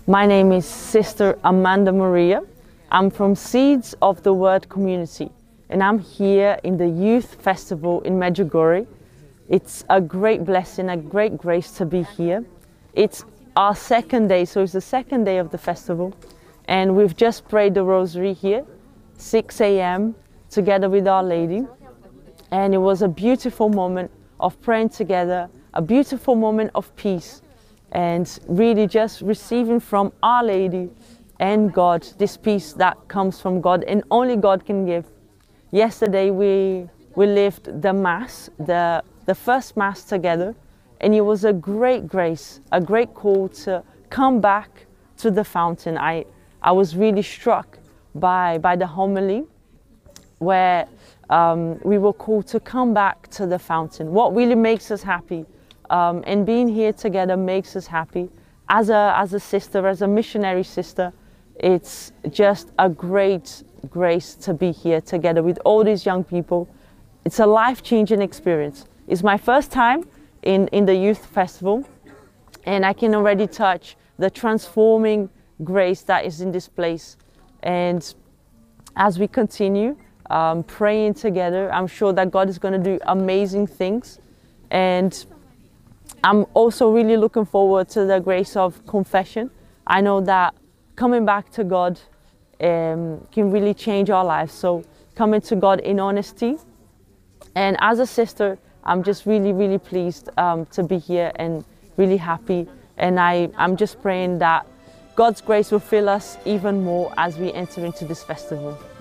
My name is Sister Amanda Maria. I'm from Seeds of the Word community, and I'm here in the Youth Festival in Medjugorje. It's a great blessing, a great grace to be here. It's our second day, so it's the second day of the festival, and we've just prayed the Rosary here, 6 a.m. together with Our Lady, and it was a beautiful moment of praying together, a beautiful moment of peace, and really just receiving from Our Lady and God this peace that comes from God and only God can give. Yesterday we lived the Mass, the first Mass together, and it was a great grace, a great call to come back to the fountain. I was really struck by the homily where we were called to come back to the fountain. What really makes us happy, and being here together makes us happy. As a sister, as a missionary sister, it's just a great grace to be here together with all these young people. It's a life-changing experience. It's my first time in the Youth Festival, and I can already touch the transforming grace that is in this place. And as we continue praying together, I'm sure that God is going to do amazing things. And I'm also really looking forward to the grace of confession. I know that coming back to God can really change our lives. So coming to God in honesty. And as a sister, I'm just really, really pleased to be here and really happy. And I'm just praying that God's grace will fill us even more as we enter into this festival.